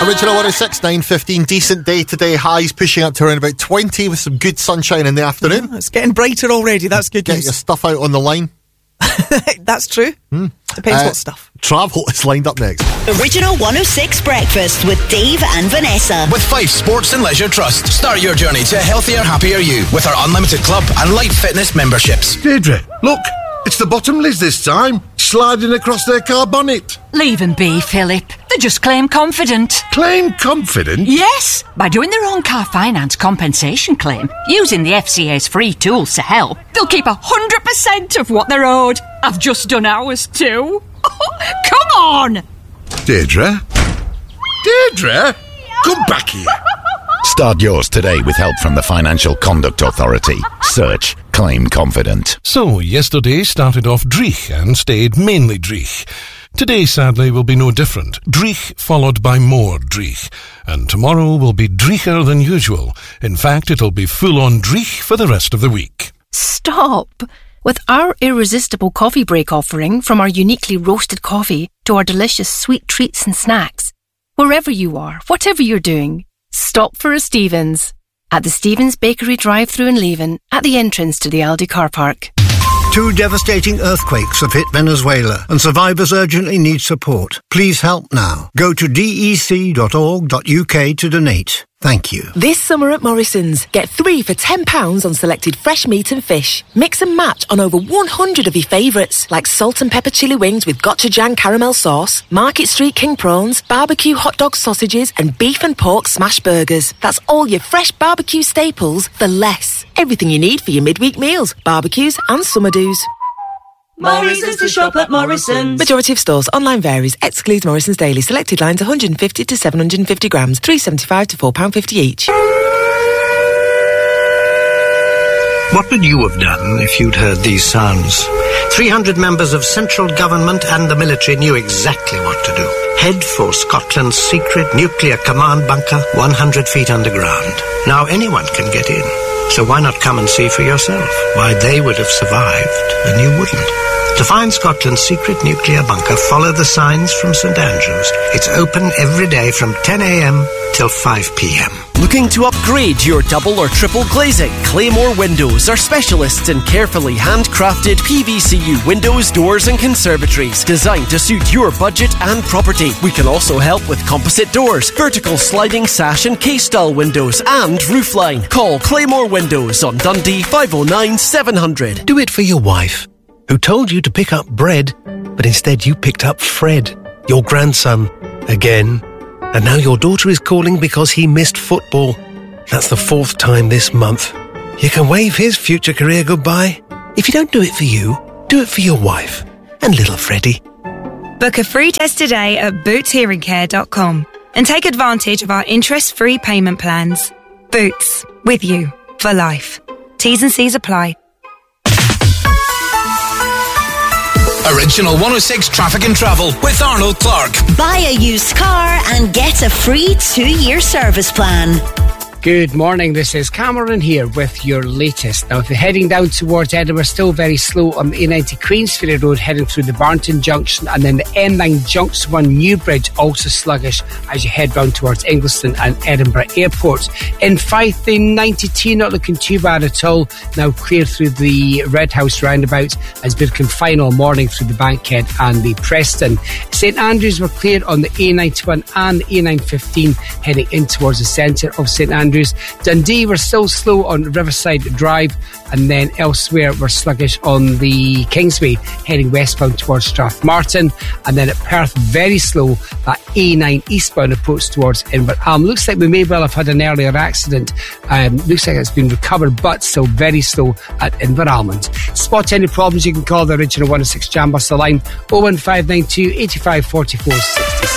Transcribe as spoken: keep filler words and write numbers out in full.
Original one oh six, nine fifteen. Decent day today. Highs pushing up to around about twenty with some good sunshine in the afternoon. Yeah, it's getting brighter already. That's good Get news. your stuff out on the line. That's true. Hmm. Depends Uh, what stuff. Travel is lined up next. Original one oh six Breakfast with Dave and Vanessa. With Fife Sports and Leisure Trust. Start your journey to a healthier, happier you with our unlimited club and light fitness memberships. Deirdre, look, it's the bottomless this time, sliding across their car bonnet. Leave them be, Philip. They just claim confident. Claim confident? Yes, by doing their own car finance compensation claim, using the F C A's free tools to help, they'll keep one hundred percent of what they're owed. I've just done ours too. Come on! Deirdre? Deirdre? Come back here. Start yours today with help from the Financial Conduct Authority. Search Claim Confident. So, yesterday started off Dreich and stayed mainly Dreich. Today, sadly, will be no different. Dreich followed by more Dreich. And tomorrow will be Dreicher than usual. In fact, it'll be full-on Dreich for the rest of the week. Stop! With our irresistible coffee break offering, from our uniquely roasted coffee to our delicious sweet treats and snacks, wherever you are, whatever you're doing, stop for a Stevens. At the Stevens Bakery drive-thru in Leven, at the entrance to the Aldi car park. Two devastating earthquakes have hit Venezuela and survivors urgently need support. Please help now. Go to d e c dot org dot u k to donate. Thank you. This summer at Morrison's, get three for ten pounds on selected fresh meat and fish. Mix and match on over one hundred of your favourites, like salt and pepper chili wings with gochujang caramel sauce, Market Street king prawns, barbecue hot dog sausages, and beef and pork smash burgers. That's all your fresh barbecue staples for less. Everything you need for your midweek meals, barbecues and summer do's. Morrison's to shop at Morrison's. Majority of stores. Online varies. Excludes Morrison's Daily. Selected lines one hundred fifty to seven hundred fifty grams. three pounds seventy-five to four pounds fifty each. What would you have done if you'd heard these sounds? three hundred members of central government and the military knew exactly what to do. Head for Scotland's secret nuclear command bunker, one hundred feet underground. Now anyone can get in. So why not come and see for yourself why they would have survived and you wouldn't? To find Scotland's secret nuclear bunker, follow the signs from St Andrews. It's open every day from ten a m till five p m. Looking to upgrade your double or triple glazing? Claymore Windows are specialists in carefully handcrafted P V C U windows, doors and conservatories designed to suit your budget and property. We can also help with composite doors, vertical sliding sash and case-style windows and roofline. Call Claymore Windows on Dundee five oh nine seven hundred. Do it for your wife, who told you to pick up bread, but instead you picked up Fred, your grandson, again. And now your daughter is calling because he missed football. That's the fourth time this month. You can wave his future career goodbye. If you don't do it for you, do it for your wife and little Freddie. Book a free test today at boots hearing care dot com and take advantage of our interest-free payment plans. Boots, with you for life. T's and C's apply. Original one oh six Traffic and Travel with Arnold Clark. Buy a used car and get a free two-year service plan. Good morning, this is Cameron here with your latest. Now, if you're heading down towards Edinburgh, still very slow on the A ninety Queensferry Road, heading through the Barnton Junction, and then the M nine Junction one New Bridge, also sluggish as you head round towards Ingliston and Edinburgh Airports. In Fife, the ninety-two not looking too bad at all, now clear through the Red House roundabout, as been confined all morning through the Bankhead and the Preston. St Andrews were cleared on the A ninety-one and the A nine fifteen, heading in towards the centre of St Andrews. Dundee were still slow on Riverside Drive, and then elsewhere we're sluggish on the Kingsway, heading westbound towards Strathmartin, and then at Perth very slow, that A nine eastbound approach towards Inveralm. Looks like we may well have had an earlier accident. Um, looks like it's been recovered, but still very slow at Inveralmond. Spot any problems, you can call the original one oh six Jambus line oh one five nine two, eight five four four, six six.